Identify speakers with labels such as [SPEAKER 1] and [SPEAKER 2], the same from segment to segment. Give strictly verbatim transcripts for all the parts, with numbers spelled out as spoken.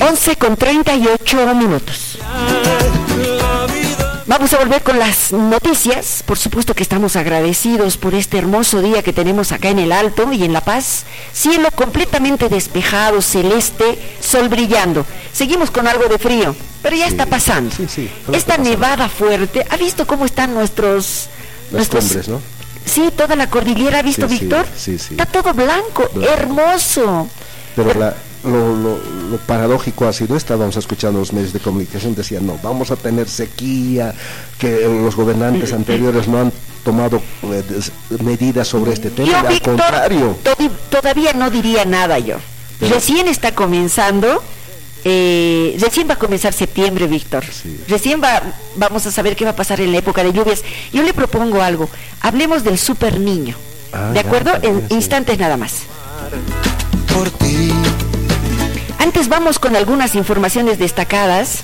[SPEAKER 1] once con treinta y ocho minutos. Vamos a volver con las noticias. Por supuesto que estamos agradecidos por este hermoso día que tenemos acá en el Alto y en La Paz. Cielo completamente despejado, celeste, sol brillando. Seguimos con algo de frío, pero ya sí, está pasando. Sí, sí, Esta nevada fuerte, ¿ha visto cómo están nuestros...
[SPEAKER 2] Las
[SPEAKER 1] nuestros
[SPEAKER 2] cumbres, ¿no?
[SPEAKER 1] Sí, toda la cordillera, ¿ha visto, sí, Víctor?
[SPEAKER 2] Sí, sí, sí.
[SPEAKER 1] Está todo blanco, blanco. Hermoso.
[SPEAKER 2] Pero, pero la... Lo, lo, lo paradójico ha sido, estábamos escuchando los medios de comunicación, decían, no, vamos a tener sequía, que los gobernantes anteriores no han tomado eh, medidas sobre este tema.
[SPEAKER 1] Yo,
[SPEAKER 2] al
[SPEAKER 1] Víctor,
[SPEAKER 2] contrario.
[SPEAKER 1] To- todavía no diría nada yo. Pero, recién está comenzando, eh, recién va a comenzar septiembre, Víctor. Sí. Recién va, vamos a saber qué va a pasar en la época de lluvias. Yo le propongo algo, hablemos del super niño, ah, ¿de acuerdo? Ya, en sí. instantes nada más. Por ti. Antes vamos con algunas informaciones destacadas.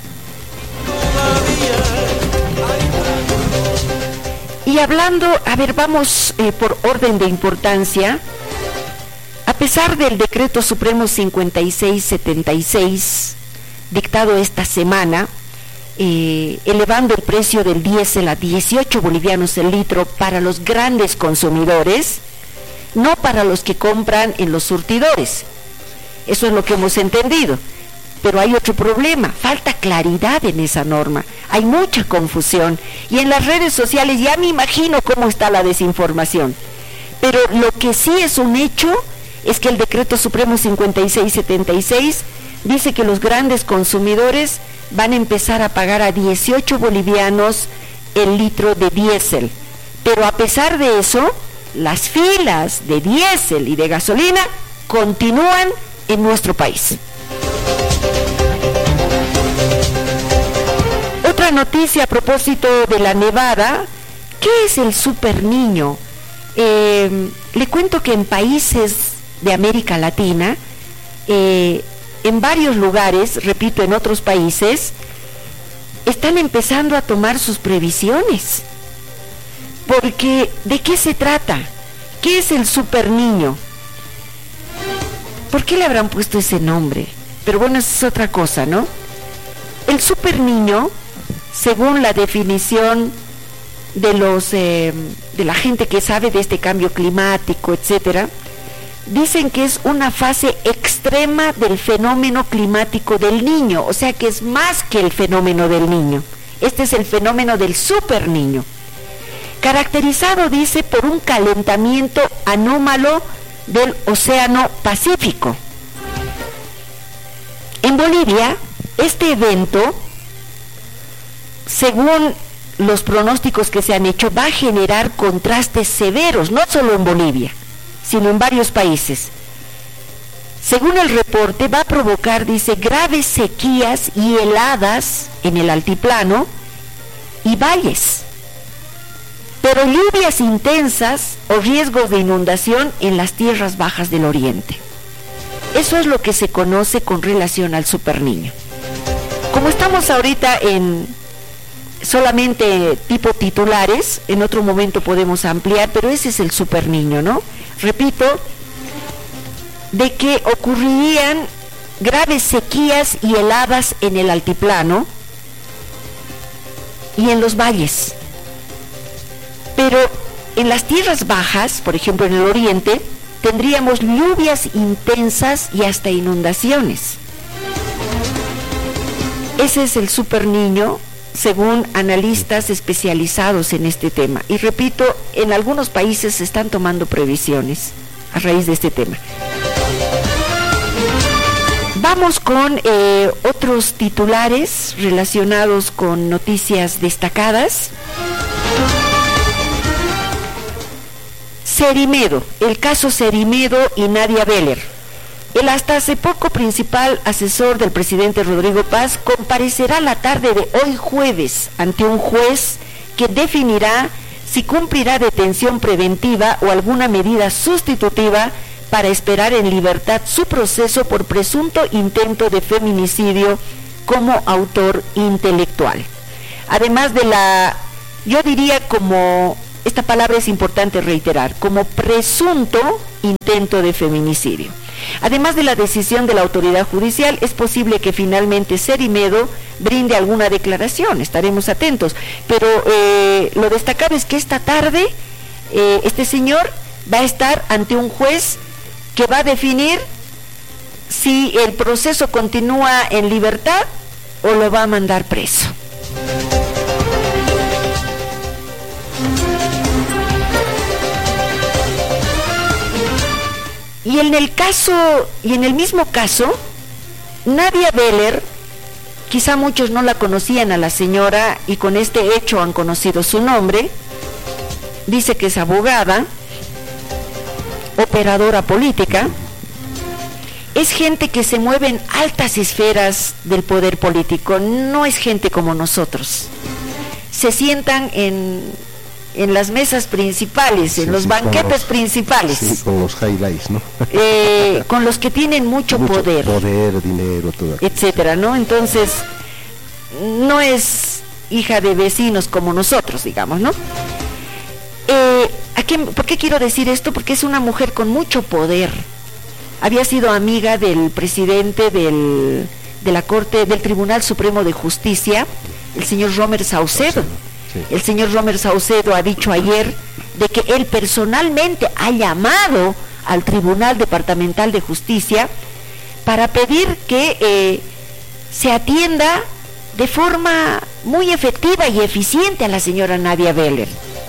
[SPEAKER 1] Y hablando, a ver, vamos eh, por orden de importancia. A pesar del decreto supremo cincuenta y seis setenta y seis, dictado esta semana, eh, elevando el precio del diésel a dieciocho bolivianos el litro para los grandes consumidores, no para los que compran en los surtidores. Eso es lo que hemos entendido, pero hay otro problema, falta claridad en esa norma, hay mucha confusión y en las redes sociales ya me imagino cómo está la desinformación, pero lo que sí es un hecho es que el decreto supremo cincuenta y seis setenta y seis dice que los grandes consumidores van a empezar a pagar a dieciocho bolivianos el litro de diésel, pero a pesar de eso, las filas de diésel y de gasolina continúan en nuestro país. Otra noticia a propósito de la nevada. ¿Qué es el super niño? Eh, le cuento que en países de América Latina, eh, en varios lugares, repito, en otros países, están empezando a tomar sus previsiones. Porque, ¿de qué se trata? ¿Qué es el super niño? ¿Por qué le habrán puesto ese nombre? Pero bueno, esa es otra cosa, ¿no? El super niño, según la definición de los eh, de la gente que sabe de este cambio climático, etcétera, dicen que es una fase extrema del fenómeno climático del niño, o sea que es más que el fenómeno del niño. Este es el fenómeno del super niño, caracterizado, dice, por un calentamiento anómalo del Océano Pacífico. En Bolivia, este evento, según los pronósticos que se han hecho, va a generar contrastes severos, no solo en Bolivia, sino en varios países. Según el reporte, va a provocar, dice, graves sequías y heladas en el altiplano y valles, pero lluvias intensas o riesgos de inundación en las tierras bajas del oriente. Eso es lo que se conoce con relación al superniño. Como estamos ahorita en solamente tipo titulares, en otro momento podemos ampliar, pero ese es el superniño, ¿no? Repito, de que ocurrirían graves sequías y heladas en el altiplano y en los valles. Pero en las tierras bajas, por ejemplo en el oriente, tendríamos lluvias intensas y hasta inundaciones. Ese es el superniño, según analistas especializados en este tema. Y repito, en algunos países se están tomando previsiones a raíz de este tema. Vamos con eh, otros titulares relacionados con noticias destacadas. Cerimedo, el caso Cerimedo y Nadia Beller. El hasta hace poco principal asesor del presidente Rodrigo Paz comparecerá la tarde de hoy jueves ante un juez que definirá si cumplirá detención preventiva o alguna medida sustitutiva para esperar en libertad su proceso por presunto intento de feminicidio como autor intelectual. Además de la, yo diría como, esta palabra es importante reiterar, como presunto intento de feminicidio. Además de la decisión de la autoridad judicial, es posible que finalmente Cerimedo brinde alguna declaración, estaremos atentos. Pero eh, lo destacado es que esta tarde eh, este señor va a estar ante un juez que va a definir si el proceso continúa en libertad o lo va a mandar preso. Y en el caso, y en el mismo caso, Nadia Beller, quizá muchos no la conocían a la señora y con este hecho han conocido su nombre, dice que es abogada, operadora política, es gente que se mueve en altas esferas del poder político, no es gente como nosotros. Se sientan en, en las mesas principales, sí, en los sí, banquetes los, principales.
[SPEAKER 2] Sí, con los highlights, ¿no?
[SPEAKER 1] Eh, con los que tienen mucho, mucho poder.
[SPEAKER 2] Poder, dinero, todo.
[SPEAKER 1] Etcétera, ¿no? Entonces, no es hija de vecinos como nosotros, digamos, ¿no? Eh, ¿a qué, ¿Por qué quiero decir esto? Porque es una mujer con mucho poder. Había sido amiga del presidente del, de la Corte, del Tribunal Supremo de Justicia, el señor Romer Saucedo. Sí. El señor Romer Saucedo ha dicho ayer de que él personalmente ha llamado al Tribunal Departamental de Justicia para pedir que eh, se atienda de forma muy efectiva y eficiente a la señora Nadia Beller.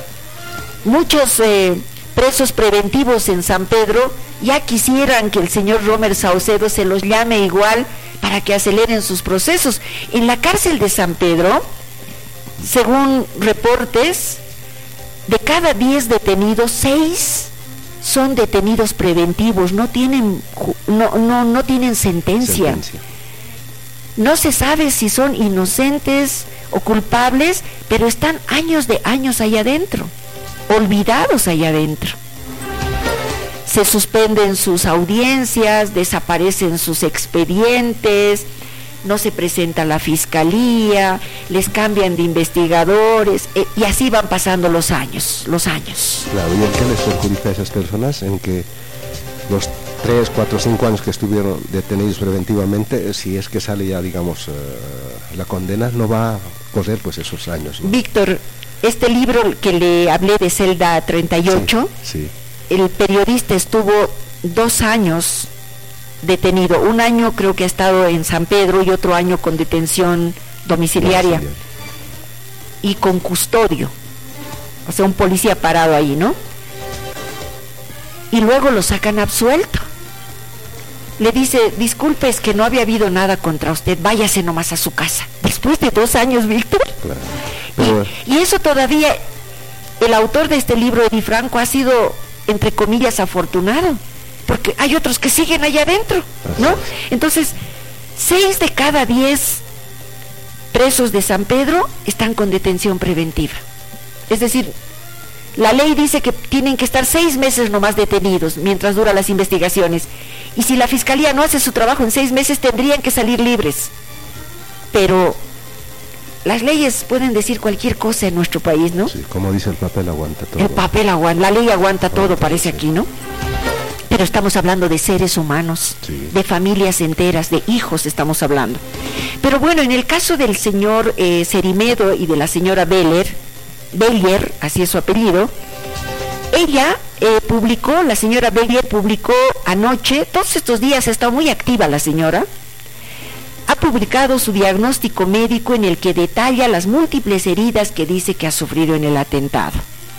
[SPEAKER 1] Muchos eh, presos preventivos en San Pedro ya quisieran que el señor Romer Saucedo se los llame igual para que aceleren sus procesos. En la cárcel de San Pedro, según reportes, de cada diez detenidos, seis son detenidos preventivos, no tienen, no, no, no tienen sentencia. sentencia. No se sabe si son inocentes o culpables, pero están años de años allá adentro, olvidados allá adentro. Se suspenden sus audiencias, desaparecen sus expedientes, no se presenta la fiscalía, les cambian de investigadores, eh, y así van pasando los años, los años.
[SPEAKER 2] Claro, ¿y en qué les perjudica a esas personas? En que los tres, cuatro, cinco años que estuvieron detenidos preventivamente, si es que sale ya, digamos, uh, la condena, no va a correr pues esos años, ¿no?
[SPEAKER 1] Víctor, este libro que le hablé de Celda treinta y ocho, sí, sí. El periodista estuvo dos años detenido, un año creo que ha estado en San Pedro y otro año con detención domiciliaria y con custodio, o sea, un policía parado ahí, ¿no? Y luego lo sacan absuelto. Le dice, disculpe, es que no había habido nada contra usted, váyase nomás a su casa. Después de dos años, Víctor. Claro. Pero... Y, y eso todavía, el autor de este libro, Eddie Franco, ha sido, entre comillas, afortunado, porque hay otros que siguen allá adentro, ¿no? Entonces, seis de cada diez presos de San Pedro están con detención preventiva. Es decir, la ley dice que tienen que estar seis meses nomás detenidos mientras duran las investigaciones. Y si la fiscalía no hace su trabajo en seis meses, tendrían que salir libres. Pero las leyes pueden decir cualquier cosa en nuestro país, ¿no?
[SPEAKER 2] Sí, como dice el papel, aguanta todo.
[SPEAKER 1] El papel aguanta, la ley aguanta todo, aguanta, parece sí. Aquí, ¿no? Pero estamos hablando de seres humanos, sí. De familias enteras, de hijos estamos hablando. Pero bueno, en el caso del señor eh, Cerimedo y de la señora Beller, Beller, así es su apellido, ella eh, publicó, la señora Beller publicó anoche, todos estos días ha estado muy activa la señora, ha publicado su diagnóstico médico en el que detalla las múltiples heridas que dice que ha sufrido en el atentado.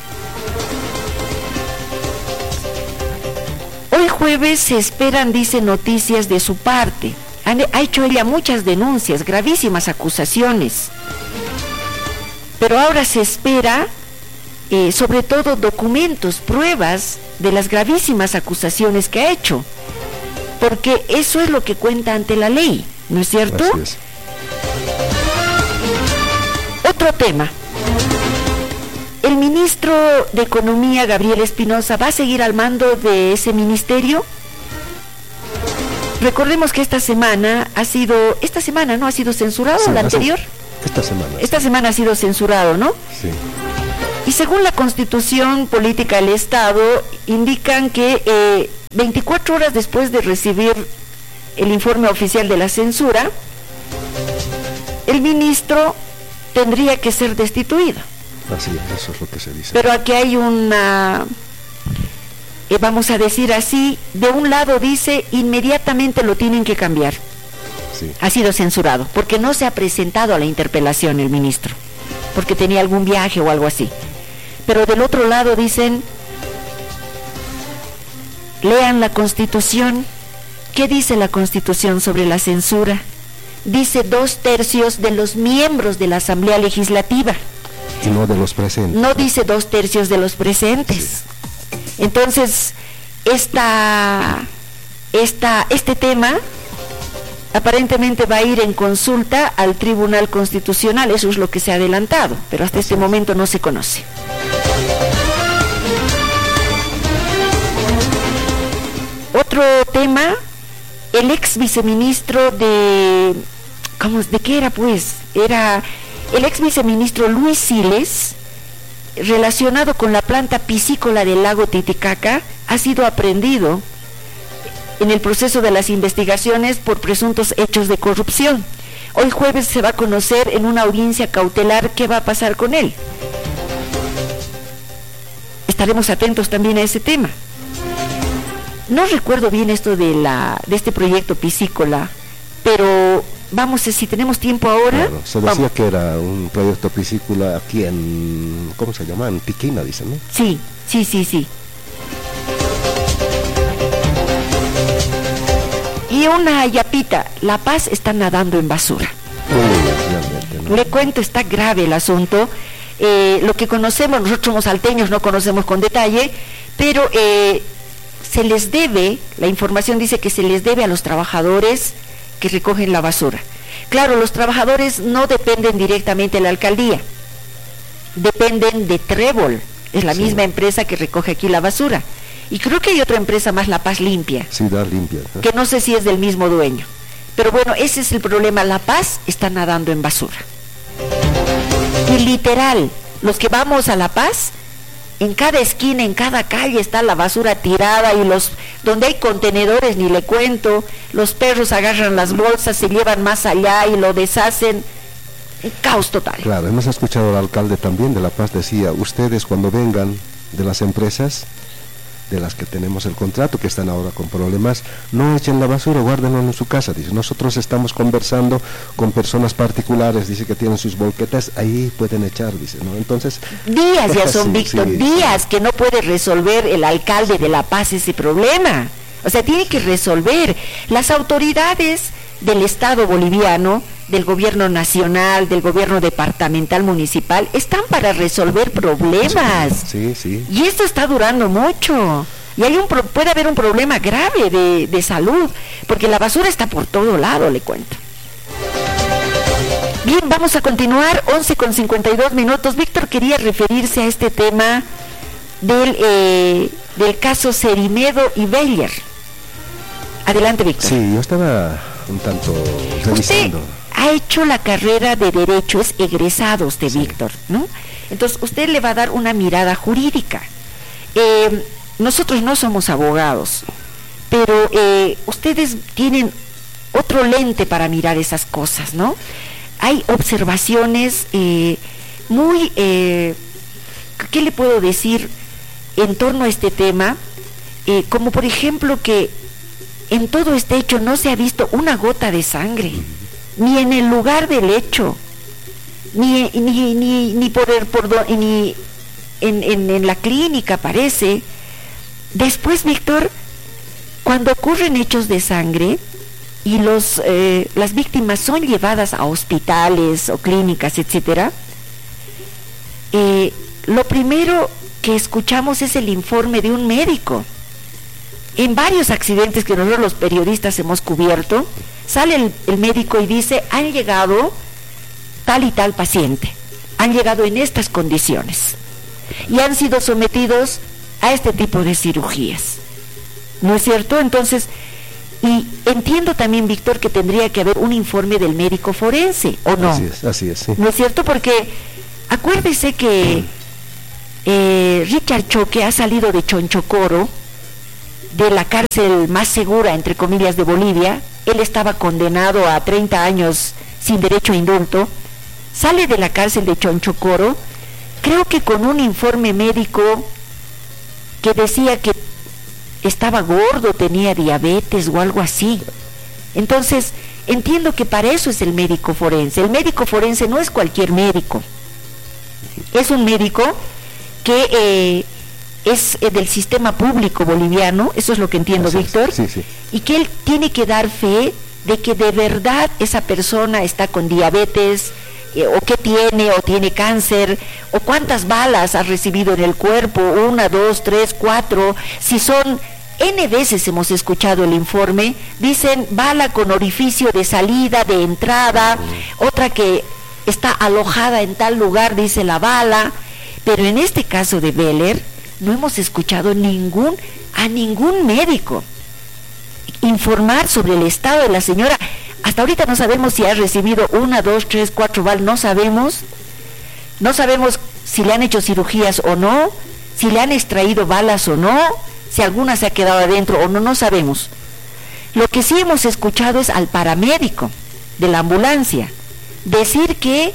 [SPEAKER 1] Hoy jueves se esperan, dice, noticias de su parte. Ha hecho ella muchas denuncias, gravísimas acusaciones. Pero ahora se espera, eh, sobre todo, documentos, pruebas de las gravísimas acusaciones que ha hecho. Porque eso es lo que cuenta ante la ley, ¿no es cierto?
[SPEAKER 2] Así es.
[SPEAKER 1] Otro tema. ¿El ministro de Economía, Gabriel Espinosa, va a seguir al mando de ese ministerio? Recordemos que esta semana ha sido, esta semana no ha sido censurado, sí, la anterior.
[SPEAKER 2] Esta semana.
[SPEAKER 1] Esta sí. semana ha sido censurado, ¿no?
[SPEAKER 2] Sí.
[SPEAKER 1] Y según la Constitución Política del Estado, indican que eh, veinticuatro horas después de recibir el informe oficial de la censura, el ministro tendría que ser destituido.
[SPEAKER 2] Así es, eso es lo que se dice.
[SPEAKER 1] Pero aquí hay una, eh, vamos a decir así, de un lado dice inmediatamente lo tienen que cambiar.
[SPEAKER 2] Sí.
[SPEAKER 1] Ha sido censurado, porque no se ha presentado a la interpelación el ministro, porque tenía algún viaje o algo así. Pero del otro lado dicen, lean la Constitución. ¿Qué dice la Constitución sobre la censura? Dice dos tercios de los miembros de la Asamblea Legislativa.
[SPEAKER 2] Y no de los presentes.
[SPEAKER 1] No dice dos tercios de los presentes. Sí. Entonces, esta, esta, este tema aparentemente va a ir en consulta al Tribunal Constitucional, eso es lo que se ha adelantado, pero hasta este momento no se conoce. Otro tema, el ex viceministro de, ¿cómo, de qué era pues? Era el ex viceministro Luis Siles, relacionado con la planta piscícola del lago Titicaca, ha sido aprehendido en el proceso de las investigaciones por presuntos hechos de corrupción. Hoy jueves se va a conocer en una audiencia cautelar qué va a pasar con él. Estaremos atentos también a ese tema. No recuerdo bien esto de la de este proyecto piscícola, pero vamos, si tenemos tiempo ahora.
[SPEAKER 2] Claro, se decía vamos. que era un proyecto piscícola aquí en, ¿cómo se llama? En Tiquina, dicen, ¿no?
[SPEAKER 1] Sí, sí, sí, sí. Y una yapita, La Paz está nadando en basura.
[SPEAKER 2] Uy, ¿no?
[SPEAKER 1] Le cuento, está grave el asunto. Eh, lo que conocemos, nosotros somos salteños, no conocemos con detalle, pero eh, se les debe, la información dice que se les debe a los trabajadores que recogen la basura. Claro, los trabajadores no dependen directamente de la alcaldía, dependen de Trébol, es la sí. misma empresa que recoge aquí la basura. Y creo que hay otra empresa más, La Paz Limpia,
[SPEAKER 2] Ciudad Limpia, ¿eh?
[SPEAKER 1] que no sé si es del mismo dueño. Pero bueno, ese es el problema, La Paz está nadando en basura. Y literal, los que vamos a La Paz, en cada esquina, en cada calle está la basura tirada, y los donde hay contenedores ni le cuento, los perros agarran las bolsas, se llevan más allá y lo deshacen. Un caos total.
[SPEAKER 2] Claro, hemos escuchado al alcalde también de La Paz, decía, ustedes cuando vengan de las empresas de las que tenemos el contrato, que están ahora con problemas, no echen la basura, guárdenlo en su casa. Dice, nosotros estamos conversando con personas particulares, dice que tienen sus volquetas, ahí pueden echar, dice, ¿no? Entonces...
[SPEAKER 1] Días ya son, sí, Víctor, sí, días sí. que no puede resolver el alcalde de La Paz ese problema. O sea, tiene que resolver. Las autoridades del Estado boliviano, del gobierno nacional, del gobierno departamental, municipal, están para resolver problemas.
[SPEAKER 2] Sí, sí.
[SPEAKER 1] Y esto está durando mucho. Y hay un pro, puede haber un problema grave de, de salud, porque la basura está por todo lado, le cuento. Bien, vamos a continuar, once con cincuenta y dos minutos. Víctor quería referirse a este tema del, eh, del caso Cerimedo y Beller. Adelante, Víctor.
[SPEAKER 2] Sí, yo estaba un tanto revisando.
[SPEAKER 1] Usted ha hecho la carrera de Derecho, es egresado usted, sí. Víctor, ¿no? Entonces, usted le va a dar una mirada jurídica. Eh, nosotros no somos abogados, pero eh, ustedes tienen otro lente para mirar esas cosas, ¿no? Hay observaciones eh, muy, eh, ¿qué le puedo decir en torno a este tema? Eh, como por ejemplo que en todo este hecho no se ha visto una gota de sangre, ni en el lugar del hecho, ni ni ni, ni por el, por do, ni en, en, en la clínica parece. Después, Víctor, cuando ocurren hechos de sangre y los eh, las víctimas son llevadas a hospitales o clínicas, etcétera, eh, lo primero que escuchamos es el informe de un médico. En varios accidentes que nosotros los periodistas hemos cubierto, sale el, el médico y dice, han llegado tal y tal paciente, han llegado en estas condiciones y han sido sometidos a este tipo de cirugías, ¿no es cierto? Entonces, y entiendo también, Víctor, que tendría que haber un informe del médico forense, ¿o no?
[SPEAKER 2] Así es, así es, sí.
[SPEAKER 1] ¿No es cierto? Porque acuérdese que eh, Richard Choque ha salido de Chonchocoro, de la cárcel más segura, entre comillas, de Bolivia. Él estaba condenado a treinta años sin derecho a indulto. Sale de la cárcel de Chonchocoro, creo que con un informe médico que decía que estaba gordo, tenía diabetes o algo así. Entonces, entiendo que para eso es el médico forense. El médico forense no es cualquier médico. Es un médico que eh, es eh, del sistema público boliviano, eso es lo que entiendo,
[SPEAKER 2] Así
[SPEAKER 1] Víctor,
[SPEAKER 2] es, sí, sí.
[SPEAKER 1] y que él tiene que dar fe de que de verdad esa persona está con diabetes, eh, o que tiene, o tiene cáncer, o cuántas balas ha recibido en el cuerpo, una, dos, tres, cuatro, si son... N veces hemos escuchado el informe, dicen bala con orificio de salida, de entrada, uh-huh. Otra que está alojada en tal lugar, dice la bala, pero en este caso de Beller no hemos escuchado ningún, a ningún médico informar sobre el estado de la señora. Hasta ahorita no sabemos si ha recibido una, dos, tres, cuatro balas, no sabemos, no sabemos si le han hecho cirugías o no, si le han extraído balas o no, si alguna se ha quedado adentro o no, no sabemos. Lo que sí hemos escuchado es al paramédico de la ambulancia decir que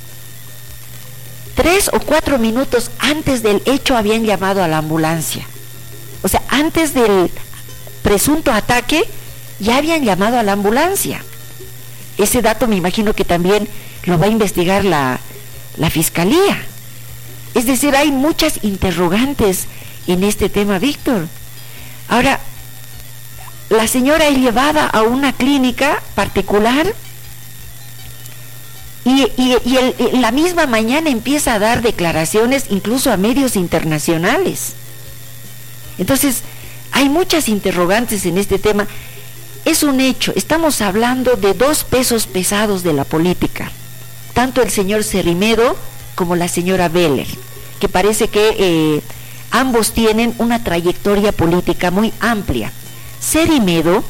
[SPEAKER 1] tres o cuatro minutos antes del hecho habían llamado a la ambulancia. O sea, antes del presunto ataque ya habían llamado a la ambulancia. Ese dato me imagino que también lo va a investigar la, la fiscalía. Es decir, hay muchas interrogantes en este tema, Víctor. Ahora, la señora es llevada a una clínica particular y, y, y el, la misma mañana empieza a dar declaraciones incluso a medios internacionales. Entonces, hay muchas interrogantes en este tema. Es un hecho, estamos hablando de dos pesos pesados de la política, tanto el señor Cerrimedo como la señora Beller, que parece que eh, ambos tienen una trayectoria política muy amplia. Cerrimedo,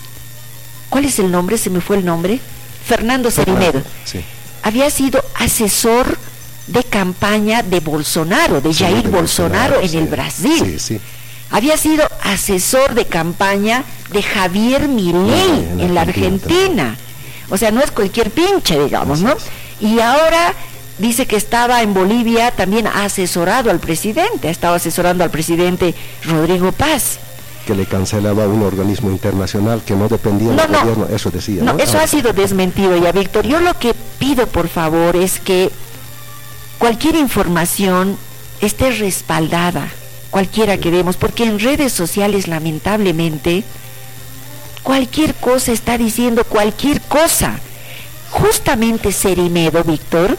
[SPEAKER 1] ¿cuál es el nombre? Se me fue el nombre. Fernando Cerrimedo. Sí. Había sido asesor de campaña de Bolsonaro, de sí, Jair de Bolsonaro, Bolsonaro en sí. el Brasil. Sí, sí. Había sido asesor de campaña de Javier Milei en, en la Argentina. Argentina. O sea, no es cualquier pinche, digamos, ¿no? Y ahora dice que estaba en Bolivia, también ha asesorado al presidente, ha estado asesorando al presidente Rodrigo Paz.
[SPEAKER 2] Que le cancelaba un organismo internacional que no dependía no, del
[SPEAKER 1] no,
[SPEAKER 2] gobierno, eso decía. No,
[SPEAKER 1] no eso ah, ha sido desmentido ya, Víctor. Yo lo que pido, por favor, es que cualquier información esté respaldada, cualquiera que demos, porque en redes sociales, lamentablemente, cualquier cosa está diciendo cualquier cosa. Justamente Cerrimedo, Víctor,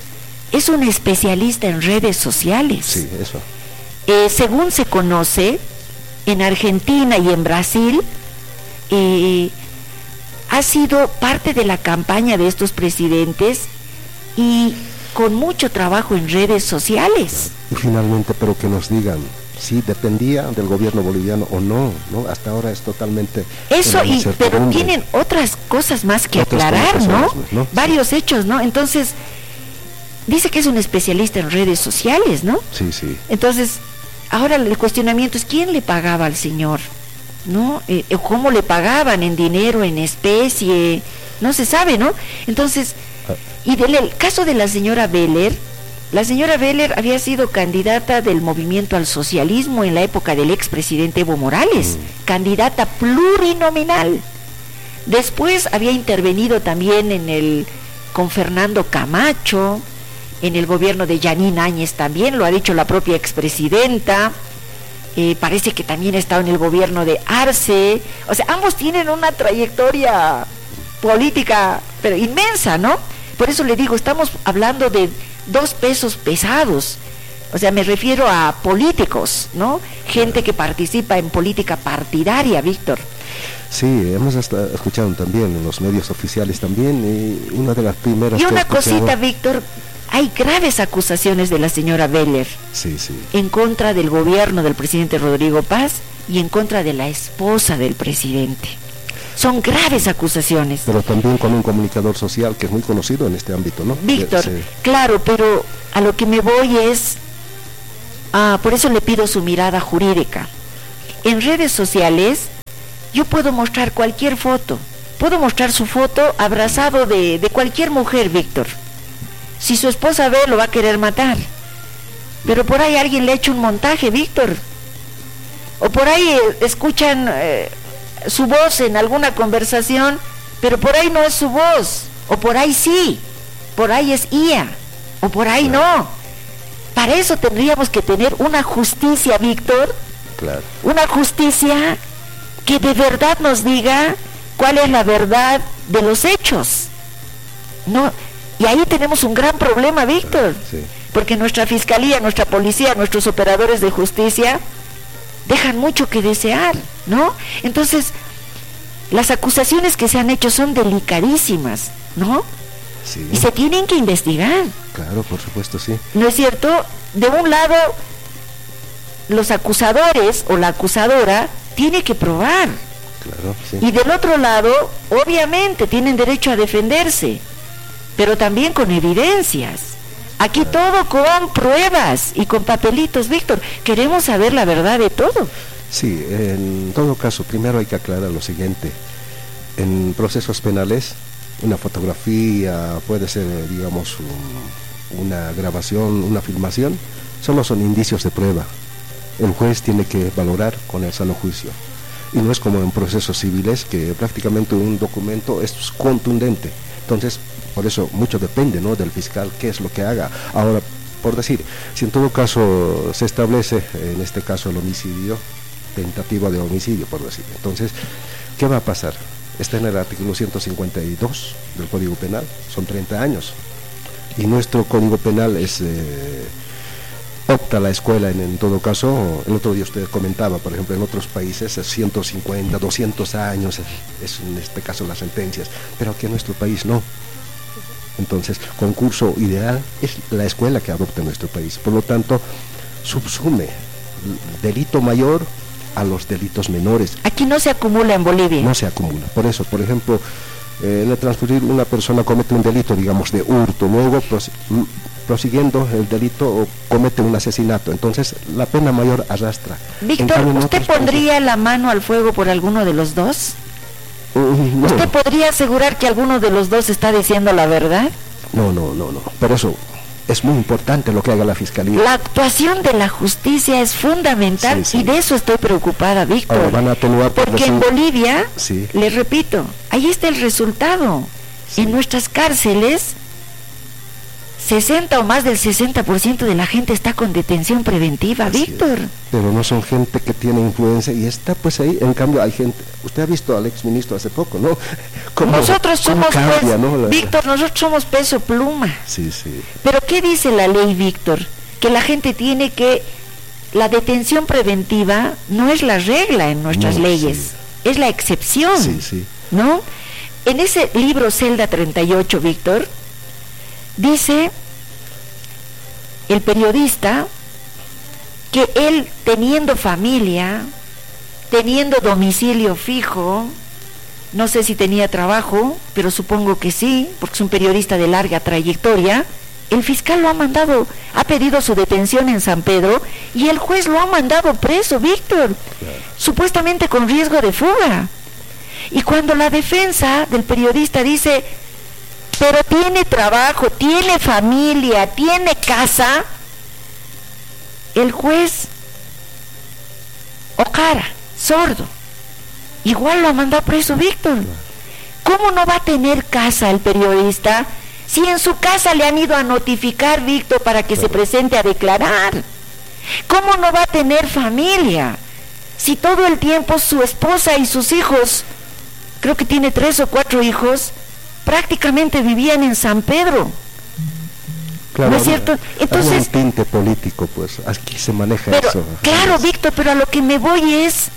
[SPEAKER 1] es un especialista en redes sociales.
[SPEAKER 2] Sí, eso.
[SPEAKER 1] Eh, según se conoce, en Argentina y en Brasil, eh, ha sido parte de la campaña de estos presidentes y con mucho trabajo en redes sociales.
[SPEAKER 2] Y finalmente, pero que nos digan si dependía del gobierno boliviano o no, ¿no? Hasta ahora es totalmente...
[SPEAKER 1] Eso, y, pero tienen otras cosas más que otras aclarar, ¿no? ¿no? Varios sí. hechos, ¿no? Entonces, dice que es un especialista en redes sociales, ¿no?
[SPEAKER 2] Sí, sí.
[SPEAKER 1] Entonces, ahora el cuestionamiento es ¿quién le pagaba al señor? ¿No? Eh, ¿Cómo le pagaban? ¿En dinero, en especie? No se sabe, ¿no? Entonces, ah. y del caso de la señora Beller, la señora Beller había sido candidata del movimiento al socialismo en la época del expresidente Evo Morales, mm. candidata plurinominal. Después había intervenido también en el con Fernando Camacho, en el gobierno de Yanine Áñez también, lo ha dicho la propia expresidenta. Eh, parece que también ha estado en el gobierno de Arce. O sea, ambos tienen una trayectoria política pero inmensa, ¿no? Por eso le digo, estamos hablando de dos pesos pesados. O sea, me refiero a políticos, ¿no? Gente que participa en política partidaria, Víctor.
[SPEAKER 2] Sí, hemos hasta escuchado también en los medios oficiales también, y una de las primeras...
[SPEAKER 1] Y una cosita, Víctor, hay graves acusaciones de la señora Beller
[SPEAKER 2] sí, sí.
[SPEAKER 1] en contra del gobierno del presidente Rodrigo Paz y en contra de la esposa del presidente. Son graves acusaciones.
[SPEAKER 2] Pero también con un comunicador social que es muy conocido en este ámbito, ¿no?
[SPEAKER 1] Víctor,
[SPEAKER 2] sí.
[SPEAKER 1] claro, pero a lo que me voy es, Ah, por eso le pido su mirada jurídica. En redes sociales yo puedo mostrar cualquier foto. Puedo mostrar su foto abrazado de, de cualquier mujer, Víctor. Si su esposa ve, lo va a querer matar. Pero por ahí alguien le ha hecho un montaje, Víctor. O por ahí eh, escuchan eh, su voz en alguna conversación, pero por ahí no es su voz. O por ahí sí. Por ahí es I A. O por ahí no. Para eso tendríamos que tener una justicia, Víctor.
[SPEAKER 2] Claro. Una
[SPEAKER 1] justicia que de verdad nos diga cuál es la verdad de los hechos. No, y ahí tenemos un gran problema, Víctor.
[SPEAKER 2] Sí.
[SPEAKER 1] Porque nuestra fiscalía, nuestra policía, nuestros operadores de justicia dejan mucho que desear, ¿no? Entonces, las acusaciones que se han hecho son delicadísimas, ¿no?
[SPEAKER 2] Sí.
[SPEAKER 1] Y se tienen que investigar.
[SPEAKER 2] Claro, por supuesto, sí.
[SPEAKER 1] ¿No es cierto? De un lado, los acusadores o la acusadora tiene que probar.
[SPEAKER 2] Claro, sí.
[SPEAKER 1] Y del otro lado, obviamente, tienen derecho a defenderse, pero también con evidencias. Aquí todo con pruebas y con papelitos, Víctor. Queremos saber la verdad de todo.
[SPEAKER 2] Sí, en todo caso, primero hay que aclarar lo siguiente. En procesos penales, una fotografía, puede ser, digamos, un, una grabación, una filmación, solo son indicios de prueba. El juez tiene que valorar con el sano juicio. Y no es como en procesos civiles, que prácticamente un documento es contundente. Entonces, por eso mucho depende, ¿no?, del fiscal, qué es lo que haga. Ahora, por decir, si en todo caso se establece, en este caso el homicidio, tentativa de homicidio, por decir, entonces, ¿qué va a pasar? Está en el artículo ciento cincuenta y dos del Código Penal, son treinta años, y nuestro Código Penal es, eh, opta la escuela en, en todo caso, el otro día usted comentaba, por ejemplo, en otros países es ciento cincuenta, doscientos años, es, es en este caso las sentencias, pero aquí en nuestro país no. Entonces, concurso ideal es la escuela que adopta nuestro país, por lo tanto, subsume delito mayor a los delitos menores.
[SPEAKER 1] Aquí no se acumula en Bolivia.
[SPEAKER 2] No se acumula, por eso, por ejemplo, eh, en el transcurrir una persona comete un delito, digamos, de hurto, luego pros, prosiguiendo el delito o comete un asesinato, entonces la pena mayor arrastra.
[SPEAKER 1] Víctor, cambio, ¿usted pondría países... la mano al fuego por alguno de los dos? Uh, no. ¿Usted podría asegurar que alguno de los dos está diciendo la verdad?
[SPEAKER 2] No, no, no, no, por eso es muy importante lo que haga la fiscalía.
[SPEAKER 1] La actuación de la justicia es fundamental, sí, sí. Y de eso estoy preocupada, Víctor.
[SPEAKER 2] Ahora van a atenuar por
[SPEAKER 1] porque
[SPEAKER 2] decir...
[SPEAKER 1] en Bolivia,
[SPEAKER 2] sí.
[SPEAKER 1] Les repito, ahí está el resultado. Sí. En nuestras cárceles, sesenta o más del sesenta por ciento de la gente está con detención preventiva, así Víctor.
[SPEAKER 2] Es. Pero no son gente que tiene influencia y está pues ahí, en cambio hay gente, usted ha visto al exministro hace poco, ¿no?
[SPEAKER 1] ¿Cómo, nosotros somos, cómo cambia, pues, ¿no? La... Víctor, nosotros somos peso pluma.
[SPEAKER 2] Sí, sí.
[SPEAKER 1] Pero ¿qué dice la ley, Víctor? Que la gente tiene que, la detención preventiva no es la regla en nuestras no, leyes, sí. Es la excepción,
[SPEAKER 2] sí, sí.
[SPEAKER 1] ¿no? En ese libro Celda treinta y ocho, Víctor, dice el periodista que él, teniendo familia, teniendo domicilio fijo, no sé si tenía trabajo, pero supongo que sí, porque es un periodista de larga trayectoria, el fiscal lo ha mandado, ha pedido su detención en San Pedro y el juez lo ha mandado preso, Víctor, claro. Supuestamente con riesgo de fuga. Y cuando la defensa del periodista dice, pero tiene trabajo, tiene familia, tiene casa, el juez, Ocara, sordo, igual lo ha mandado preso, Víctor. ¿Cómo no va a tener casa el periodista si en su casa le han ido a notificar, Víctor, para que se presente a declarar? ¿Cómo no va a tener familia si todo el tiempo su esposa y sus hijos, creo que tiene tres o cuatro hijos, prácticamente vivían en San Pedro?
[SPEAKER 2] Claro,
[SPEAKER 1] ¿no es cierto? Entonces,
[SPEAKER 2] hay un tinte político, pues aquí se maneja
[SPEAKER 1] pero,
[SPEAKER 2] eso.
[SPEAKER 1] Claro, Víctor, pero a lo que me voy es,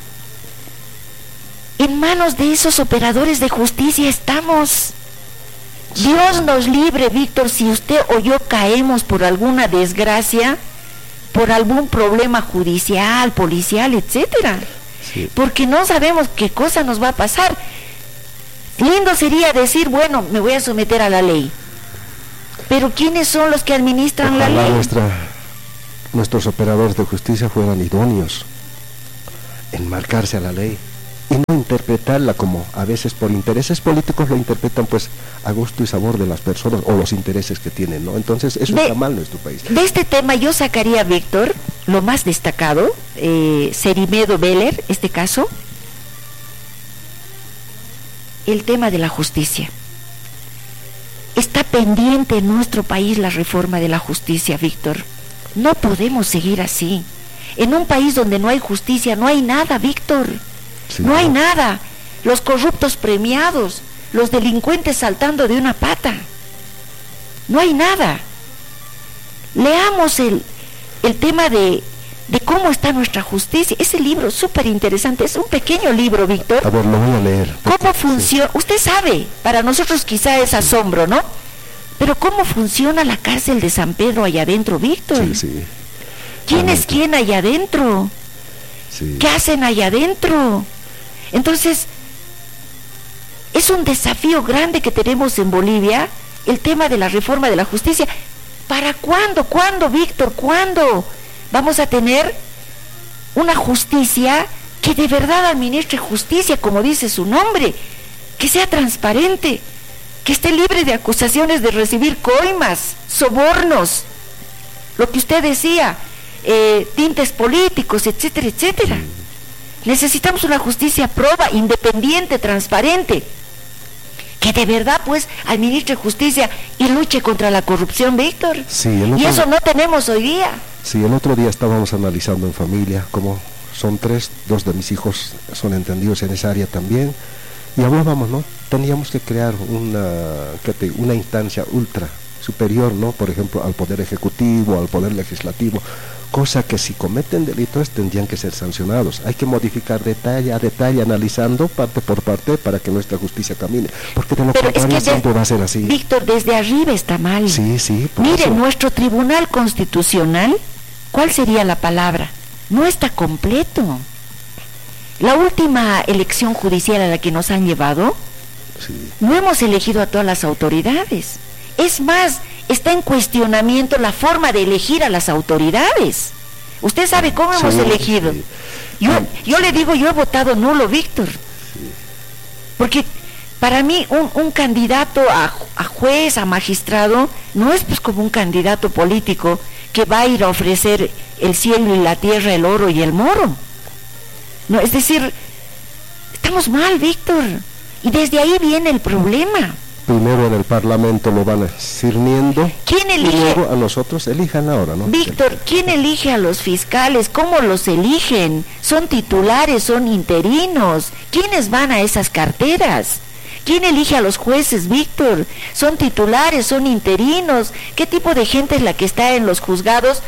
[SPEAKER 1] en manos de esos operadores de justicia estamos. Dios nos libre, Víctor, si usted o yo caemos por alguna desgracia, por algún problema judicial, policial, etcétera. Sí. Porque no sabemos qué cosa nos va a pasar. Lindo sería decir, bueno, me voy a someter a la ley. Pero ¿quiénes son los que administran
[SPEAKER 2] Ojalá
[SPEAKER 1] la ley?
[SPEAKER 2] Nuestra, nuestros operadores de justicia fueran idóneos en marcarse a la ley y no interpretarla como a veces por intereses políticos lo interpretan pues a gusto y sabor de las personas o los intereses que tienen, ¿no? Entonces eso
[SPEAKER 1] de,
[SPEAKER 2] está mal en nuestro país.
[SPEAKER 1] De este tema yo sacaría, Víctor, lo más destacado, eh, Cerimedo Beller, este caso, el tema de la justicia. Está pendiente en nuestro país la reforma de la justicia, Víctor. No podemos seguir así. En un país donde no hay justicia, no hay nada, Víctor. Sí, no hay no. nada. Los corruptos premiados, los delincuentes saltando de una pata. No hay nada. Leamos el, el tema de, de cómo está nuestra justicia. Ese libro es súper interesante. Es un pequeño libro, Víctor.
[SPEAKER 2] A ver, lo voy a leer.
[SPEAKER 1] ¿Cómo funciona? Sí. Usted sabe, para nosotros quizá es asombro, ¿no? Pero ¿cómo funciona la cárcel de San Pedro allá adentro, Víctor?
[SPEAKER 2] Sí, sí.
[SPEAKER 1] ¿Quién es quién allá adentro?
[SPEAKER 2] Sí.
[SPEAKER 1] ¿Qué hacen allá adentro? Entonces, es un desafío grande que tenemos en Bolivia, el tema de la reforma de la justicia. ¿Para cuándo? ¿Cuándo, Víctor? ¿Cuándo vamos a tener una justicia que de verdad administre justicia, como dice su nombre, que sea transparente, que esté libre de acusaciones de recibir coimas, sobornos, lo que usted decía, eh, tintes políticos, etcétera, etcétera? Necesitamos una justicia proba, independiente, transparente, que de verdad pues administre justicia y luche contra la corrupción, Víctor.
[SPEAKER 2] Sí, el otro,
[SPEAKER 1] y eso no tenemos hoy día.
[SPEAKER 2] Sí, el otro día estábamos analizando en familia, como son tres, dos de mis hijos son entendidos en esa área también, y hablábamos, ¿no? Teníamos que crear una, ¿qué te, una instancia ultra superior, ¿no? Por ejemplo, al Poder Ejecutivo, al Poder Legislativo, cosa que si cometen delitos tendrían que ser sancionados. Hay que modificar detalle a detalle, analizando parte por parte para que nuestra justicia camine, porque de lo
[SPEAKER 1] Pero
[SPEAKER 2] contrario
[SPEAKER 1] es que
[SPEAKER 2] siempre
[SPEAKER 1] de,
[SPEAKER 2] va a ser así.
[SPEAKER 1] Víctor, desde arriba está mal.
[SPEAKER 2] Sí, sí.
[SPEAKER 1] Mire,
[SPEAKER 2] eso.
[SPEAKER 1] Nuestro Tribunal Constitucional, ¿cuál sería la palabra? No está completo. La última elección judicial a la que nos han llevado,
[SPEAKER 2] sí.
[SPEAKER 1] no hemos elegido a todas las autoridades. Es más, está en cuestionamiento la forma de elegir a las autoridades. Usted sabe cómo hemos
[SPEAKER 2] sí,
[SPEAKER 1] elegido.
[SPEAKER 2] Sí.
[SPEAKER 1] Yo, yo le digo, yo he votado nulo, Víctor.
[SPEAKER 2] Sí.
[SPEAKER 1] Porque para mí un, un candidato a, a juez, a magistrado, no es pues como un candidato político que va a ir a ofrecer el cielo y la tierra, el oro y el moro. No, es decir, estamos mal, Víctor. Y desde ahí viene el problema.
[SPEAKER 2] Primero en el Parlamento lo van cirniendo.
[SPEAKER 1] ¿Quién elige?
[SPEAKER 2] Y luego a nosotros elijan ahora, ¿no?
[SPEAKER 1] Víctor, ¿quién elige a los fiscales? ¿Cómo los eligen? ¿Son titulares? ¿Son interinos? ¿Quiénes van a esas carteras? ¿Quién elige a los jueces, Víctor? ¿Son titulares? ¿Son interinos? ¿Qué tipo de gente es la que está en los juzgados,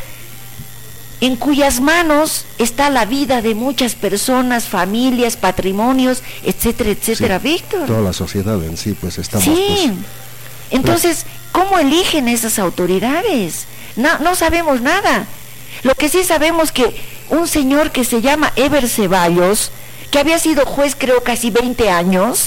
[SPEAKER 1] en cuyas manos está la vida de muchas personas, familias, patrimonios, etcétera, etcétera, sí, Víctor?
[SPEAKER 2] Toda la sociedad en sí, pues estamos...
[SPEAKER 1] Sí,
[SPEAKER 2] pues,
[SPEAKER 1] entonces, ¿cómo eligen esas autoridades? No, no sabemos nada. Lo que sí sabemos que un señor que se llama Eber Ceballos, que había sido juez creo casi veinte años,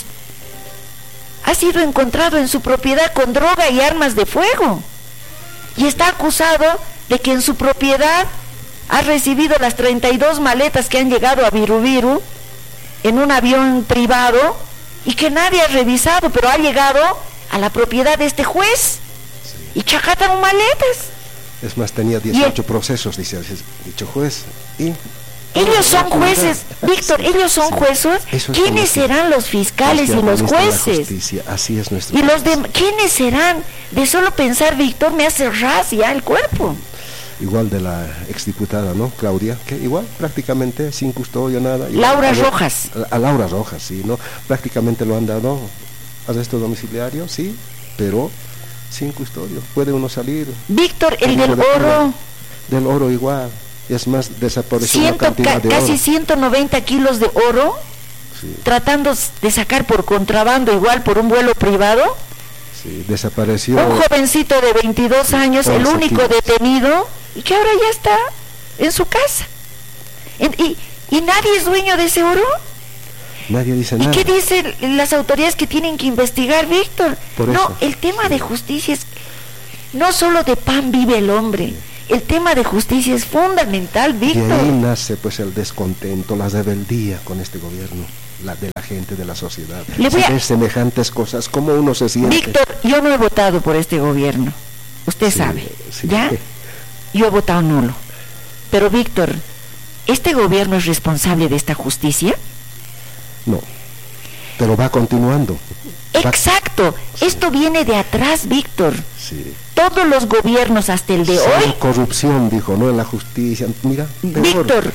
[SPEAKER 1] ha sido encontrado en su propiedad con droga y armas de fuego. Y está acusado de que en su propiedad ha recibido las treinta y dos maletas que han llegado a Virubiru en un avión privado y que nadie ha revisado, pero ha llegado a la propiedad de este juez, sí, y chacatan maletas.
[SPEAKER 2] Es más, tenía dieciocho el, procesos, dice dicho juez. Y
[SPEAKER 1] ellos son jueces, Víctor, sí, ellos son sí, jueces. ¿Quiénes serán los fiscales y los jueces?
[SPEAKER 2] Así es nuestro
[SPEAKER 1] y los de, ¿quiénes serán? De solo pensar, Víctor, me hace ras ya el cuerpo.
[SPEAKER 2] Igual de la exdiputada, ¿no? Claudia, que igual prácticamente sin custodia, nada.
[SPEAKER 1] Laura igual, Rojas.
[SPEAKER 2] A, a Laura Rojas, sí, ¿no? Prácticamente lo han dado arresto domiciliario, sí, pero sin custodia. Puede uno salir.
[SPEAKER 1] Víctor, el del oro.
[SPEAKER 2] Del oro igual. Es más, desapareció
[SPEAKER 1] Ciento,
[SPEAKER 2] una cantidad de
[SPEAKER 1] casi
[SPEAKER 2] oro.
[SPEAKER 1] ciento noventa kilos de oro, sí, tratando de sacar por contrabando, igual por un vuelo privado.
[SPEAKER 2] Sí, desapareció.
[SPEAKER 1] Un jovencito de veintidós años, el único kilos. detenido, y que ahora ya está en su casa. ¿Y, y, y nadie es dueño de ese oro?
[SPEAKER 2] Nadie dice
[SPEAKER 1] ¿Y
[SPEAKER 2] nada.
[SPEAKER 1] qué dicen las autoridades que tienen que investigar, Víctor?
[SPEAKER 2] Por
[SPEAKER 1] no,
[SPEAKER 2] eso.
[SPEAKER 1] el tema sí. de justicia es no solo de pan vive el hombre. el tema de justicia es fundamental, Víctor.
[SPEAKER 2] Y ahí nace pues el descontento, la rebeldía con este gobierno, la de la gente, de la sociedad.
[SPEAKER 1] Le voy
[SPEAKER 2] si
[SPEAKER 1] a...
[SPEAKER 2] ves semejantes cosas, ¿cómo uno se siente?
[SPEAKER 1] Víctor, yo no he votado por este gobierno, usted
[SPEAKER 2] sí,
[SPEAKER 1] sabe,
[SPEAKER 2] sí.
[SPEAKER 1] ¿ya? Yo he votado nulo. Pero Víctor, ¿este gobierno es responsable de esta justicia?
[SPEAKER 2] No, pero va continuando.
[SPEAKER 1] Exacto,
[SPEAKER 2] sí.
[SPEAKER 1] Esto viene de atrás, Víctor.
[SPEAKER 2] Sí.
[SPEAKER 1] Todos los gobiernos hasta el de
[SPEAKER 2] Solo
[SPEAKER 1] hoy.
[SPEAKER 2] corrupción, dijo, ¿no? En la justicia, mira, peor.
[SPEAKER 1] Víctor,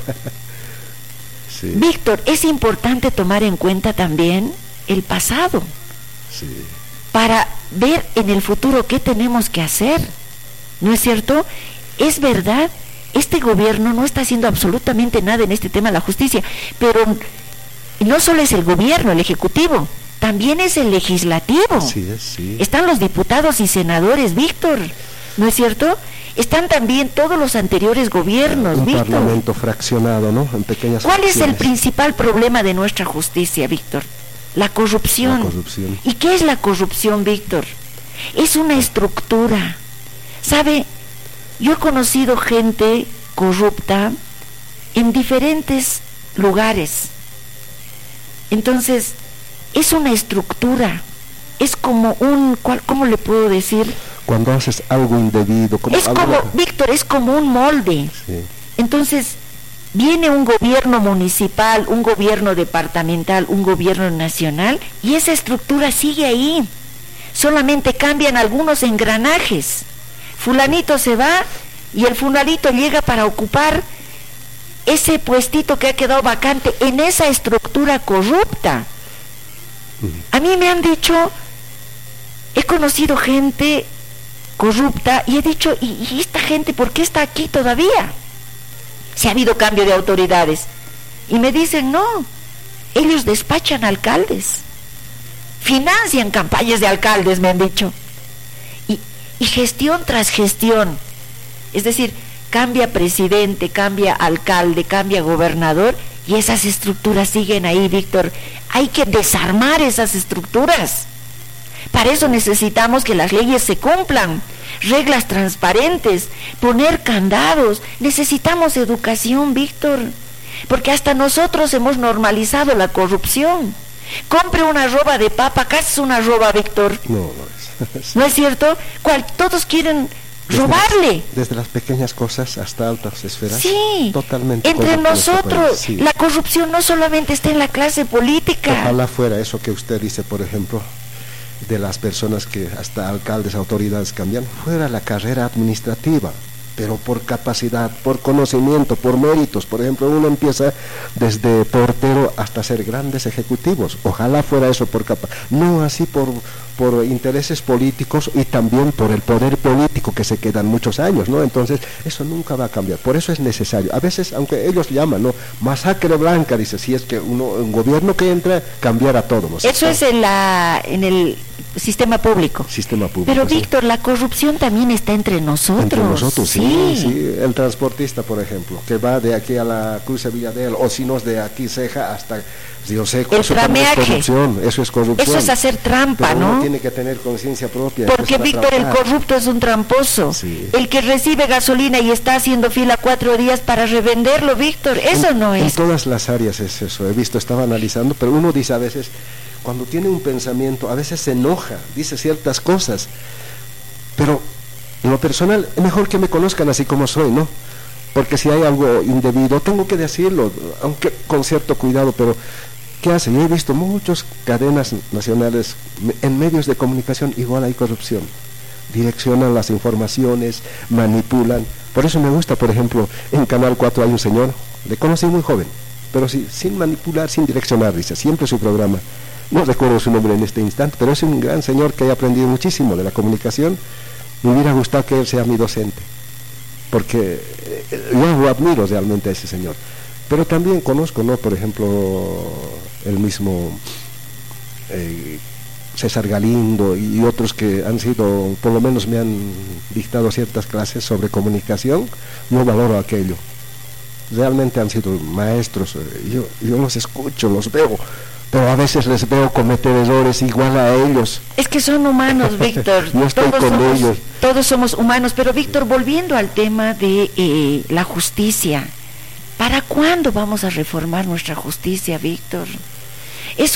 [SPEAKER 2] sí.
[SPEAKER 1] Víctor, es importante tomar en cuenta también el pasado.
[SPEAKER 2] Sí.
[SPEAKER 1] Para ver en el futuro qué tenemos que hacer, ¿no es cierto? Es verdad, este gobierno no está haciendo absolutamente nada en este tema de la justicia, pero no solo es el gobierno, el ejecutivo, también es el legislativo.
[SPEAKER 2] Sí, sí.
[SPEAKER 1] Están los diputados y senadores, Víctor, ¿no es cierto? Están también todos los anteriores gobiernos,
[SPEAKER 2] Un
[SPEAKER 1] Víctor.
[SPEAKER 2] parlamento fraccionado, ¿no? En pequeñas
[SPEAKER 1] ¿Cuál es el
[SPEAKER 2] fracciones.
[SPEAKER 1] principal problema de nuestra justicia, Víctor? La corrupción.
[SPEAKER 2] La corrupción.
[SPEAKER 1] ¿Y qué es la corrupción, Víctor? Es una estructura. ¿Sabe? Yo he conocido gente corrupta en diferentes lugares. Entonces, es una estructura. Es como un, ¿cuál, ¿cómo le puedo decir?
[SPEAKER 2] Cuando haces algo indebido, como
[SPEAKER 1] Es
[SPEAKER 2] algo...
[SPEAKER 1] como, Víctor, es como un molde.
[SPEAKER 2] Sí.
[SPEAKER 1] Entonces, viene un gobierno municipal, un gobierno departamental, un gobierno nacional, y esa estructura sigue ahí. Solamente cambian algunos engranajes. Fulanito se va y el fulanito llega para ocupar ese puestito que ha quedado vacante en esa estructura corrupta. A mí me han dicho, he conocido gente corrupta y he dicho, ¿y, y esta gente por qué está aquí todavía? Si ha habido cambio de autoridades. Y me dicen, no, ellos despachan alcaldes, financian campañas de alcaldes, me han dicho, y, y gestión tras gestión, es decir, cambia presidente, cambia alcalde, cambia gobernador, y esas estructuras siguen ahí, Víctor. Hay que desarmar esas estructuras. Para eso necesitamos que las leyes se cumplan, reglas transparentes, poner candados. Necesitamos educación, Víctor, porque hasta nosotros hemos normalizado la corrupción. Compre una roba de papa, acá es una roba, Víctor.
[SPEAKER 2] No, no es.
[SPEAKER 1] ¿No es cierto? ¿Cuál? Todos quieren
[SPEAKER 2] desde
[SPEAKER 1] robarle.
[SPEAKER 2] Las, desde las pequeñas cosas hasta altas esferas.
[SPEAKER 1] Sí,
[SPEAKER 2] totalmente.
[SPEAKER 1] Entre nosotros,
[SPEAKER 2] sí.
[SPEAKER 1] La corrupción no solamente está en la clase política.
[SPEAKER 2] Ojalá fuera eso que usted dice, por ejemplo, de las personas que hasta alcaldes, autoridades cambian, fuera la carrera administrativa, pero por capacidad, por conocimiento, por méritos. Por ejemplo, uno empieza desde portero hasta ser grandes ejecutivos. Ojalá fuera eso por capacidad, no así por, por intereses políticos y también por el poder político que se quedan muchos años, ¿no? Entonces, eso nunca va a cambiar. Por eso es necesario. A veces, aunque ellos llaman, ¿no? Masacre blanca, dice, si es que uno, un gobierno que entra, cambiará todo, ¿no?
[SPEAKER 1] Eso es en, la, en el sistema público.
[SPEAKER 2] Sistema público.
[SPEAKER 1] Pero,
[SPEAKER 2] sí.
[SPEAKER 1] Víctor, la corrupción también está entre nosotros.
[SPEAKER 2] Entre nosotros, sí.
[SPEAKER 1] Sí.
[SPEAKER 2] sí. El transportista, por ejemplo, que va de aquí a la Cruz de Villadel, o si no es de aquí Ceja hasta Río Seco.
[SPEAKER 1] El
[SPEAKER 2] eso también es
[SPEAKER 1] trameaje.
[SPEAKER 2] corrupción, eso es corrupción.
[SPEAKER 1] Eso es hacer trampa,
[SPEAKER 2] Pero
[SPEAKER 1] ¿no?
[SPEAKER 2] uno tiene que tener conciencia propia.
[SPEAKER 1] Porque, Víctor, el corrupto es un tramposo.
[SPEAKER 2] Sí.
[SPEAKER 1] El que recibe gasolina y está haciendo fila cuatro días para revenderlo, Víctor, eso
[SPEAKER 2] en,
[SPEAKER 1] no es.
[SPEAKER 2] En todas las áreas es eso, he visto, estaba analizando, pero uno dice a veces, cuando tiene un pensamiento, a veces se enoja, dice ciertas cosas, pero en lo personal, es mejor que me conozcan así como soy, ¿no? Porque si hay algo indebido, tengo que decirlo, aunque con cierto cuidado, pero ¿qué hace? Yo he visto muchas cadenas nacionales, en medios de comunicación igual hay corrupción, direccionan las informaciones, manipulan. Por eso me gusta, por ejemplo, en Canal cuatro hay un señor, le conocí muy joven, pero sí, sin manipular, sin direccionar, dice, siempre su programa. No recuerdo su nombre en este instante, pero es un gran señor que he aprendido muchísimo de la comunicación. Me hubiera gustado que él sea mi docente, porque yo lo admiro realmente a ese señor. Pero también conozco, ¿no? Por ejemplo, el mismo eh, César Galindo y otros que han sido, por lo menos me han dictado ciertas clases sobre comunicación. Yo valoro aquello. Realmente han sido maestros, yo, yo los escucho, los veo, pero a veces les veo cometer errores igual a ellos.
[SPEAKER 1] Es que son humanos, Víctor.
[SPEAKER 2] Yo estoy
[SPEAKER 1] todos
[SPEAKER 2] con
[SPEAKER 1] somos,
[SPEAKER 2] ellos.
[SPEAKER 1] Todos somos humanos, pero Víctor, volviendo al tema de eh, la justicia, ¿para cuándo vamos a reformar nuestra justicia, Víctor?